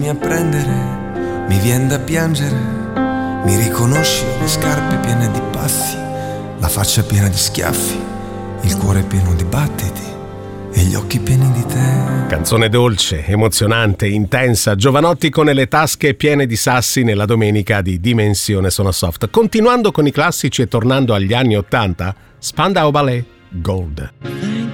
A prendere, mi vien da piangere, mi riconosci le scarpe piene di passi, la faccia piena di schiaffi, il cuore pieno di battiti e gli occhi pieni di te. Canzone dolce, emozionante, intensa, Jovanotti con le tasche piene di sassi nella domenica di Dimensione Sono Soft. Continuando con i classici e tornando agli anni '80, Spandau Ballet, Gold.